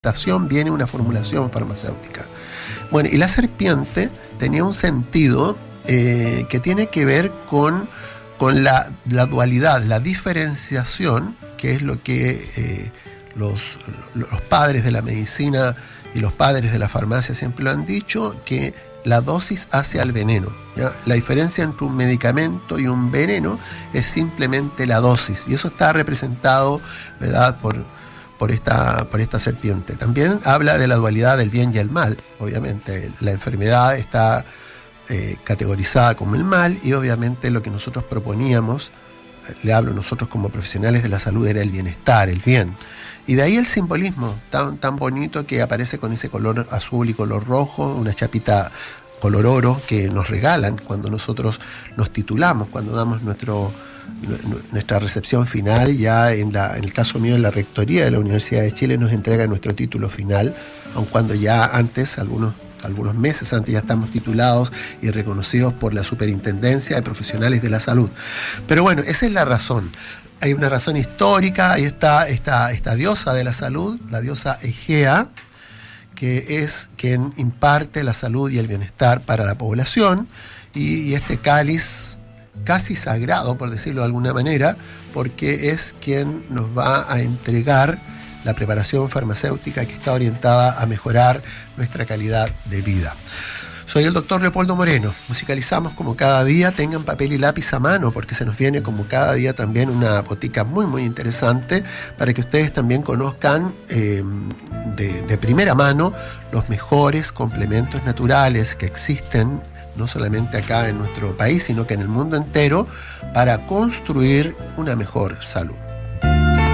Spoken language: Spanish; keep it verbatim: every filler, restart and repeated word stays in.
viene una formulación farmacéutica. Bueno, y la serpiente tenía un sentido eh, que tiene que ver con, con la, la dualidad, la diferenciación, que es lo que eh, los, los padres de la medicina y los padres de la farmacia siempre lo han dicho, que la dosis hace al veneno, ¿ya? La diferencia entre un medicamento y un veneno es simplemente la dosis, y eso está representado, ¿verdad?, por Por esta, por esta serpiente. También habla de la dualidad del bien y el mal. Obviamente la enfermedad está eh, categorizada como el mal, y obviamente lo que nosotros proponíamos, le hablo nosotros como profesionales de la salud, era el bienestar, el bien. Y de ahí el simbolismo tan, tan bonito que aparece con ese color azul y color rojo, una chapita color oro que nos regalan cuando nosotros nos titulamos, cuando damos nuestro nuestra recepción final. Ya en, la, en el caso mío, en la rectoría de la Universidad de Chile nos entrega nuestro título final, aun cuando ya antes, algunos, algunos meses antes, ya estamos titulados y reconocidos por la Superintendencia de Profesionales de la Salud. Pero bueno, esa es la razón. Hay una razón histórica. Ahí está esta, esta diosa de la salud, la diosa Egea, que es quien imparte la salud y el bienestar para la población, y, y este cáliz casi sagrado, por decirlo de alguna manera, porque es quien nos va a entregar la preparación farmacéutica que está orientada a mejorar nuestra calidad de vida. Soy el doctor Leopoldo Moreno. Musicalizamos como cada día. Tengan papel y lápiz a mano, porque se nos viene como cada día también una botica muy muy interesante para que ustedes también conozcan eh, de, de primera mano los mejores complementos naturales que existen, no solamente acá en nuestro país, sino que en el mundo entero, para construir una mejor salud.